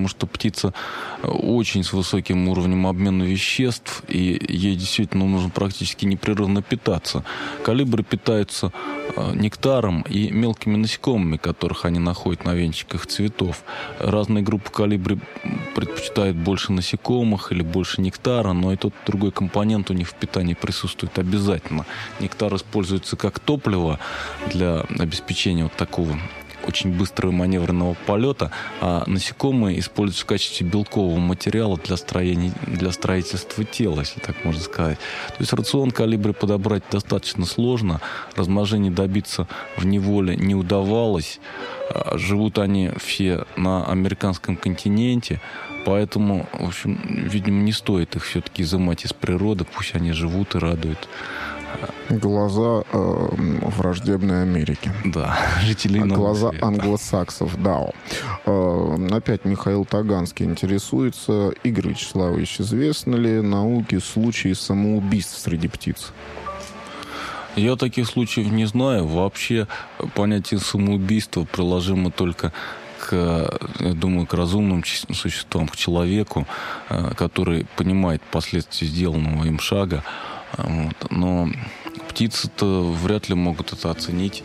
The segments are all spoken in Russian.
потому что птица очень с высоким уровнем обмена веществ, и ей действительно нужно практически непрерывно питаться. Колибри питаются нектаром и мелкими насекомыми, которых они находят на венчиках цветов. Разные группы колибри предпочитают больше насекомых или больше нектара, но и тот другой компонент у них в питании присутствует обязательно. Нектар используется как топливо для обеспечения вот такого очень быстрого маневренного полета, а насекомые используются в качестве белкового материала для строительства тела, если так можно сказать. То есть рацион колибри подобрать достаточно сложно, размножение добиться в неволе не удавалось. Живут они все на американском континенте, поэтому, в общем, видимо, не стоит их все-таки изымать из природы, пусть они живут и радуют глаза враждебной Америки. Да, жителей глаза света. Англосаксов, да. Опять Михаил Таганский интересуется. Игорь Вячеславович, известны ли науке случаи самоубийств среди птиц? Я таких случаев не знаю. Вообще понятие самоубийства приложимо только я думаю, к разумным существам, к человеку, который понимает последствия сделанного им шага. Вот. Но птицы-то вряд ли могут это оценить.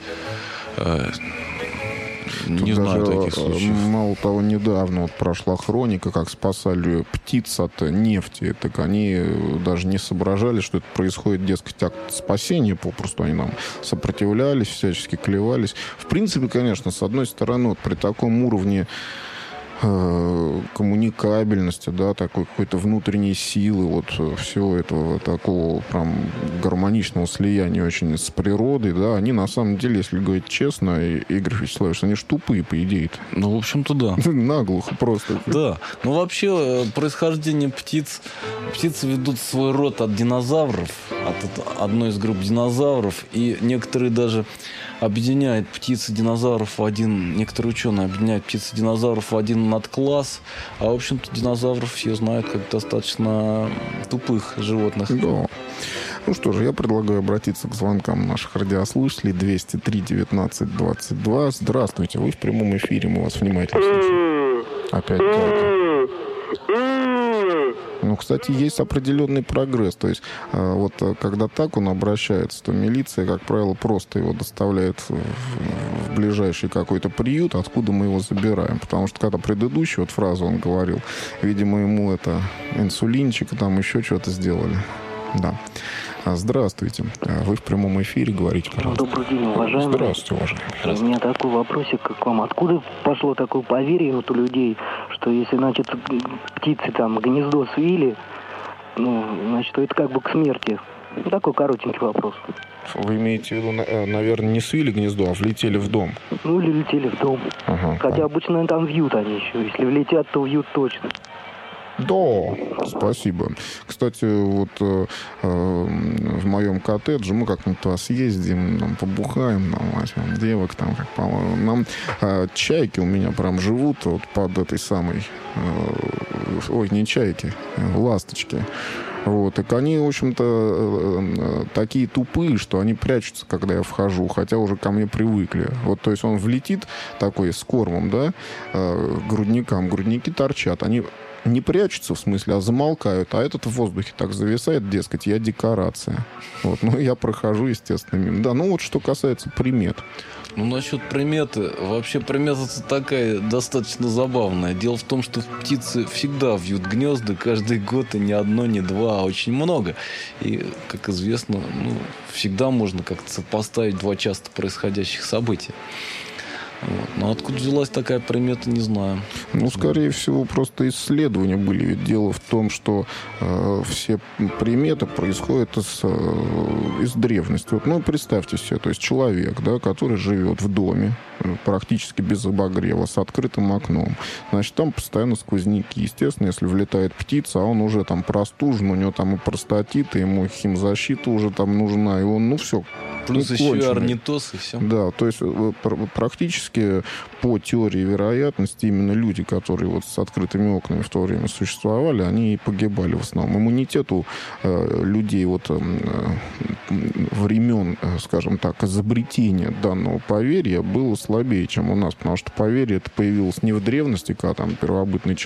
Не знаю таких случаев. Мало того, недавно вот прошла хроника, как спасали птиц от нефти. Так они даже не соображали, что это происходит, дескать, акт спасения. Попросту они нам сопротивлялись, всячески клевались. В принципе, конечно, с одной стороны, вот при таком уровне коммуникабельности, да, такой какой-то внутренней силы, вот всего этого такого прям гармоничного слияния очень с природой, да, они на самом деле, если говорить честно, Игорь Вячеславович, они ж тупые, по идее. Ну, в общем-то, да. Наглухо просто. Да. Ну, вообще, происхождение птиц... Птицы ведут свой род от динозавров, от одной из групп динозавров, и некоторые даже объединяют птицы динозавров в один... Некоторые ученые объединяют птицы динозавров в один надкласс, а, в общем-то, динозавров все знают как достаточно тупых животных. Да. Ну что же, я предлагаю обратиться к звонкам наших радиослушателей. 203-19-22. Здравствуйте, вы в прямом эфире, мы вас внимательно слушаем. Опять так. Ну, кстати, есть определенный прогресс. То есть, вот когда так он обращается, то милиция, как правило, просто его доставляет в ближайший какой-то приют, откуда мы его забираем. Потому что когда предыдущую вот фразу он говорил, видимо, ему это инсулинчик, там еще что-то сделали. Да. Здравствуйте. Вы в прямом эфире, говорите, пожалуйста. Добрый день, уважаемый. Здравствуйте, уважаемый. У меня такой вопросик к вам. Откуда пошло такое поверье вот у людей, что если, значит, птицы там гнездо свили, ну, значит, это как бы к смерти? Ну, такой коротенький вопрос. Вы имеете в виду, наверное, не свили гнездо, а влетели в дом? Ну, или летели в дом. Ага, хотя обычно там вьют они еще. Если влетят, то вьют точно. Да, спасибо. Кстати, вот в моем коттедже мы как-нибудь туда съездим, там, побухаем, там, возьмем девок, там, как по-моему. Нам чайки у меня прям живут вот под этой самой... ой, не чайки, ласточки. Вот. Так они, в общем-то, такие тупые, что они прячутся, когда я вхожу, хотя уже ко мне привыкли. Вот, то есть он влетит такой с кормом, да, грудникам. Грудники торчат. Они не прячутся, в смысле, а замолкают. А этот в воздухе так зависает, дескать, я декорация. Вот. Ну, я прохожу, естественно, мимо. Да, ну вот что касается примет. Ну, насчет приметы. Вообще, примета такая достаточно забавная. Дело в том, что птицы всегда вьют гнезда каждый год, и не одно, не два, а очень много. И, как известно, ну, всегда можно как-то сопоставить два часто происходящих события. Вот. Но откуда взялась такая примета, не знаю. Ну, скорее всего, просто исследования были. Ведь дело в том, что все приметы происходят из древности. Вот, ну, представьте себе, то есть человек, да, который живет в доме, практически без обогрева, с открытым окном. Значит, там постоянно сквозняки. Естественно, если влетает птица, а он уже там простужен, у него там и простатит, и ему химзащита уже там нужна, и он, ну, все. Плюс еще и орнитоз, и все. Да, то есть практически по теории вероятности именно люди, которые вот с открытыми окнами в то время существовали, они и погибали в основном. Иммунитет у людей вот времен, скажем так, изобретения данного поверья было слабее, чем у нас, потому что поверье это появилось не в древности, когда там первобытный